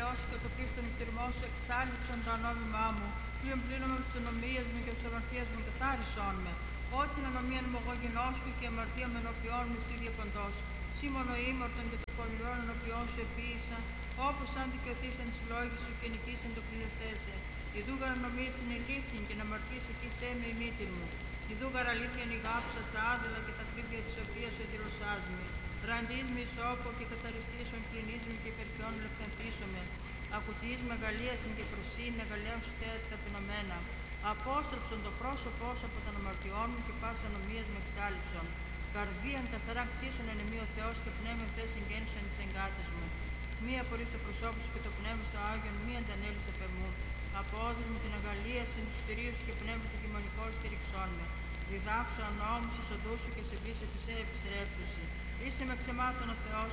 Θεός και το πίστον κτηρμό σου εξάλληψον το ανώμημά μου, πλήρων πλήρωμα της ανομίας μου και της αμαρτίας μου καθάρισόν με. Ό,τι την ανομίαν μου εγώ γινώσκω και η αμαρτία με ενώπιόν μου στη διαπαντός. Σήμωνο ήμορτον και το πονηρόν ενώπιόν σου επίησα, όπως αν δικαιωθήσαν τις λόγες σου και νικήσαν το κλεινεστέσαι. Ιδού γαρανομίες είναι ηλίθιοι και να αμαρτήσει εκεί σε με η μύτη μου. Ιδού γαραλήθεια νηγάψα στα άδελα και τα κρύβια της οποίας σου εδηρωσάζουμε. Ραντής με ισόπο και καθαριστήσον κλινίζουν και υπερχιών λεπτανθήσομαι. Ακουτής μεγαλίασιν και προσήν αγαλέων σου τα ταπεινωμένα. Απόστρεψον το πρόσωπό σου από τον αμαρτιών μου και πάσα ανομίας με εξάλληψον. Καρδίαν καθαρά κτίσον εν εμεί ο Θεός και πνεύμα θες εγγέννησον τις εγκάτες μου. Μία απορρίψε το προσώπου σου και το πνεύμα στο Άγιον, μία αντανέλησε περ μου. Απόδεις μου την αγαλίαση του στηρίου σου και πνεύμα του κοινωνικό στηριξών με. Διδάξω ανώμους εις οδούς σου και σε βήσε τη σε επιστρέψωση. Είσαι με ξεμάτων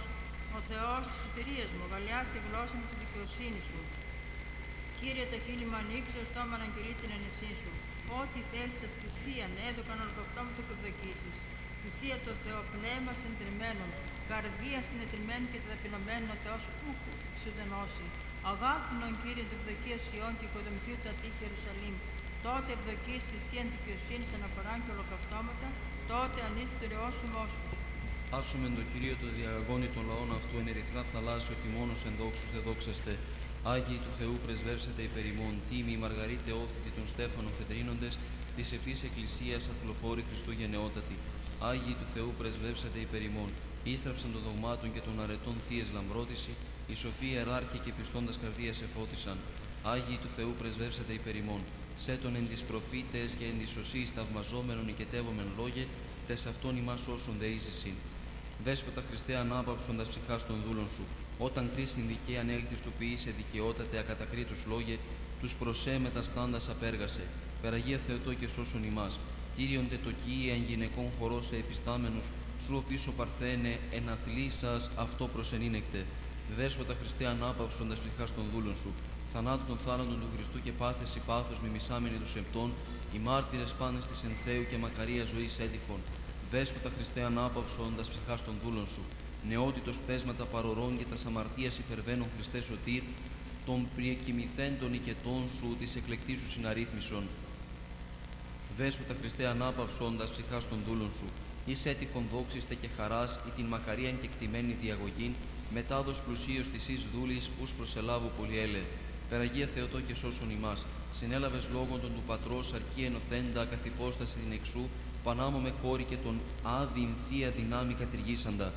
ο Θεός της σωτηρίας μου, γαλιά στη γλώσσα μου τη δικαιοσύνη σου. Κύριε, τα χείλη μου ανοίξει, ο στόμα να αγγελεί την ενεσή σου. Ό,τι θέλεις σας θυσίαν, έδωκαν ολοκαυτώματο και εκδοκίσεις. Θυσία το Θεό, πνεύμα συντριμμένων, καρδία συνετριμμένη και ταπεινωμένη, ο Θεός ούκ σου δενώσει. Αγάπηνον Κύριε του ευδοκία Σιών και οικοδομηθείου του ατύχη Ιερουσαλήμ. Τότε ευδοκείς θυσίαν δικαιοσύνης αναφοράν και ολοκαυτώματα, τότε ανήκει το ρεό σου μόσου. Άσομεν το Κυρίο το διαγώνει των λαών αυτού εν ερυθρά θαλάσσιο και μόνος εν δόξους δε δόξαστε. Άγιοι του Θεού πρεσβεύσετε υπερ ημών, τίμοι Μαργαρίτε όθητοι των Στέφανων φεδρίνοντες, της επτής Εκκλησίας αθλοφόροι Χριστού γενναιότατη. Άγιοι του Θεού πρεσβεύσετε υπερ ημών, ίστραψαν των δογμάτων και των αρετών θείες λαμπρότηση, οι σοφοί ιεράρχοι και πιστώντας καρδίας εφώτισαν. Άγιοι του Θεού πρεσβεύσετε υπερ ημών, σε τον εν της προφήτες και εν της σωσής θαυμαζόμενων οικετεύομεν λόγε, τες αυτών ημάς όσων δεήσεσιν. Δέσποτα Χριστέ, ανάπαυσοντας ψυχάς των δούλων σου, όταν κρίσιν δικαίαν έλθεις του ποιήσε δικαιότατε ακατακρίτους λόγε, τους προσέμετα στάντας απέργασε. Περαγία Θεοτό και σώσον ημάς. Κύριον τε το κοίη εν γυναικών χωρός επιστάμενους, σου ο πίσω παρθένε εν αθλήσας αυτό προσενήνεκτε. Δέσποτα Χριστέ, ανάπαυσοντας ψυχάς των δούλων σου, θανάτου των θάνατων του Χριστού και πάθεση πάθος μιμισάμενοι τους επτών, οι μάρτυρες πάνες της εν Θεού και μακαρία ζωής έτυχον. Δέσποτα Χριστέ, ανάπαυσοντας ψυχάς των δούλων σου, νεότητος πτέσματα παρορών και τας αμαρτίας υπερβαίνων Χριστέ σωτήρ, των πριακοιμηθέντων οικετών σου της εκλεκτής σου συναρρύθμισον. Δέσποτα Χριστέ, ανάπαυσοντας ψυχάς των δούλων σου, εις έτυχον δόξιστε και χαράς ή την μακαρίαν και κτημένη διαγωγήν, μετάδος πλουσίως της εις δούλης, ους προσελάβου πολυέλε. Περαγία Θεοτό και σώσον ημάς, συνέλαβες λόγων των του Πατρός αρκεί ενωθέντα καθ' υπόσταση την εξού, πανάμω με κόρη και τον άδειν θεία δυνάμει κατηργήσαντα.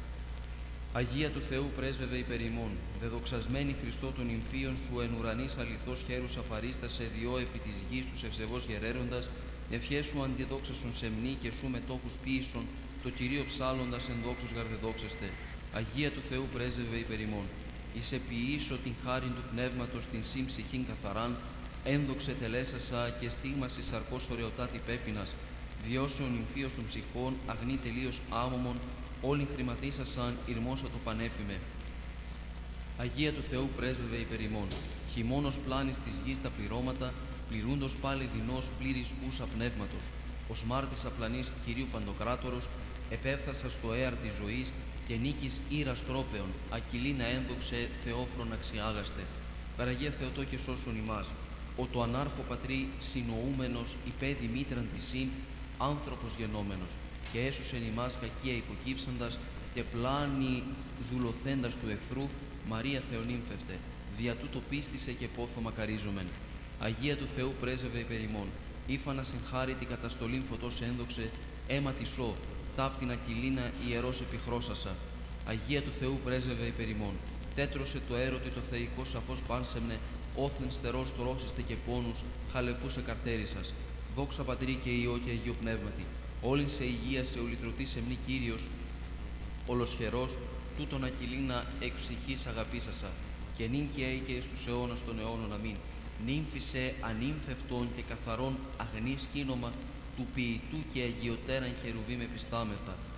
Αγία του Θεού πρέσβευε υπερ ημών, δεδοξασμένη Χριστό των υμφίων σου εν ουρανής αληθώς χέρους αφαρίστασε διό επί της γης τους ευσεβώς γερέροντας, ευχές σου αντιδόξασον σεμνή και σου μετόχους ποίησον, το Κυρίο ψάλλοντας εν δόξους γαρδεδόξαστε. Αγία του Θεού πρέσβευε υπερ ημών, εις επιήσω την χάριν του πνεύματος την σύν ψυχήν καθαράν, ένδοξε τελέσασα και στίγμαση σαρκός ωραιοτάτη πέφυνας, διώσεων υμφίως των ψυχών, αγνή τελείως άμωμον, όλην χρηματίσασαν ηρμόσα το πανέφημε. Αγία του Θεού πρέσβευε υπερ ημών, χειμώνος πλάνης της γης τα πληρώματα, πληρούντος πάλι δεινός πλήρης ούσα πνεύματος. Ως μάρτης απλανής Κυρίου Παντοκράτορος, επέφθασα στο έαρ της ζωής και νίκης ήρας τρόπεων, ακυλίνα ένδοξε Θεόφρον αξιάγαστε. Παραγία Θεοτό και σώσον ημάς, ο το ανάρχο πατρί συνοούμενος υπέ Δημήτραν της συν, άνθρωπος γενόμενος, και έσωσεν ημάς κακία υποκύψαντας και πλάνη δουλοθέντας του εχθρού, Μαρία Θεονύμφευτε, δια τούτο πίστησε και πόθο μακαρίζομεν. Αγία του Θεού πρέσβευε υπερ ημών, ύφανα συγχάρητη καταστολήν φωτός ένδοξε, αίμα τισό, ταύτινα κυλίνα ιερός επιχρώσασα. Αγία του Θεού πρέσβευε υπερ ημών, τέτρωσε το έρωτη το θεϊκό σαφώς πάνσεμνε, όθεν στερός τρώσεστε και πόνους, χαλεπούσε καρτέρισας. Δόξα Πατρί και Υιό και Αγίου Πνεύματι, όλην σε υγεία σε ολυτρωτή σεμνή Κύριος, ολοσχερός, τούτον ακυλίνα εκ ψυχής αγαπήσασα, και νυν και έη και εις τους αιώνας των αιώνων αμήν. Νύμφισε ανύμφευτον και καθαρόν αγνή σκήνομα, του ποιητού και αγιωτέραν χερουβίμ επιστάμεθα.